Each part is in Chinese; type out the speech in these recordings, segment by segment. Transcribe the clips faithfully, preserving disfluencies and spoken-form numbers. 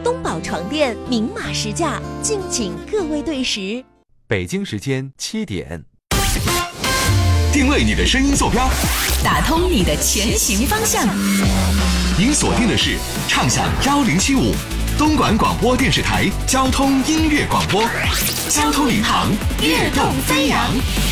东宝床垫明码实价，敬请各位对时。 北京时间七点， 定位你的声音坐标， 打通你的前行方向。 您锁定的是畅享幺零七五东莞广播电视台交通音乐广播，交通领航，跃动飞扬。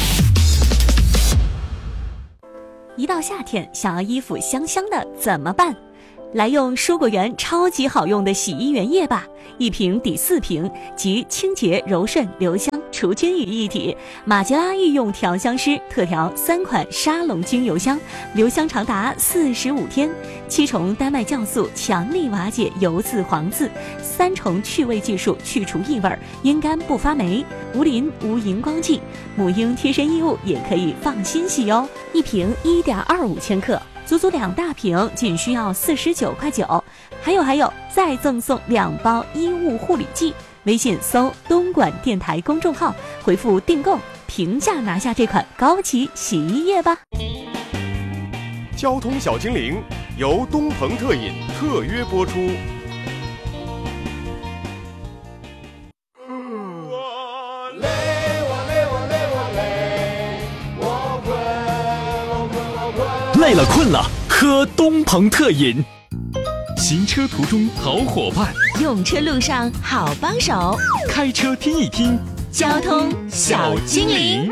一到夏天，想要衣服香香的怎么办？来用蔬果园超级好用的洗衣原液吧，一瓶抵四瓶，集清洁、柔顺、留香、除菌于一体。马吉拉御用调香师特调三款沙龙精油香，留香长达四十五天。七重丹麦酵素强力瓦解油渍黄渍，三重去味技术去除异味，阴干不发霉，无磷无荧光剂。母婴贴身衣物也可以放心洗哦，一瓶一点二五千克。足足两大瓶，仅需要四十九块九。还有还有，再赠送两包衣物护理剂。微信搜东莞电台公众号，回复订购，平价拿下这款高级洗衣液吧。 交通小精灵由东鹏特饮特约播出。 累了困了，喝东鹏特饮。行车途中好伙伴， 用车路上好帮手， 开车听一听交通小精灵。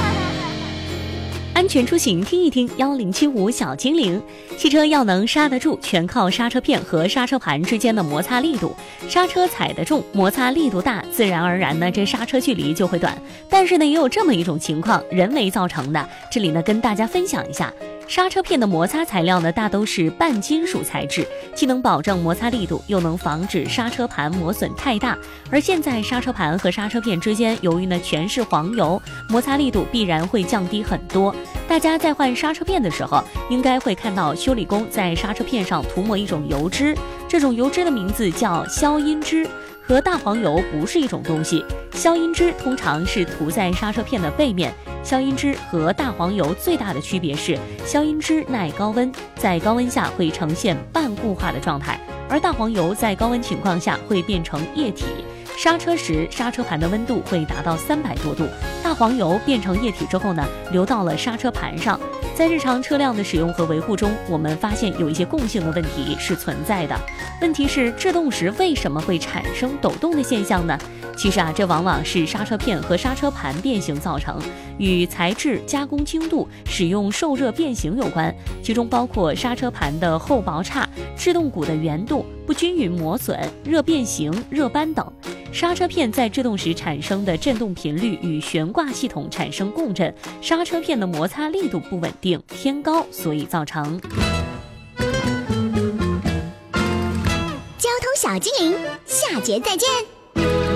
安全出行听一听幺零七五小精灵。汽车要能刹得住，全靠刹车片和刹车盘之间的摩擦力度。刹车踩得重，摩擦力度大，自然而然呢，这刹车距离就会短。但是呢，也有这么一种情况，人为造成的。这里呢，跟大家分享一下。刹车片的摩擦材料呢，大都是半金属材质，既能保证摩擦力度，又能防止刹车盘磨损太大。而现在刹车盘和刹车片之间，由于呢全是黄油，摩擦力度必然会降低很多。大家在换刹车片的时候，应该会看到修理工在刹车片上涂抹一种油脂，这种油脂的名字叫消音脂，和大黄油不是一种东西。消音脂通常是涂在刹车片的背面。消音脂和大黄油最大的区别是，消音脂耐高温，在高温下会呈现半固化的状态，而大黄油在高温情况下会变成液体。刹车时，刹车盘的温度会达到三百多度，大黄油变成液体之后呢，流到了刹车盘上。在日常车辆的使用和维护中，我们发现有一些共性的问题是存在的。问题是制动时为什么会产生抖动的现象呢？其实啊，这往往是刹车片和刹车盘变形造成，与材质、加工精度、使用受热变形有关，其中包括刹车盘的厚薄差、制动鼓的圆度、不均匀磨损、热变形、热斑等。刹车片在制动时产生的振动频率与悬挂系统产生共振，刹车片的摩擦力度不稳定偏高，所以造成。 交通小精灵，下节再见。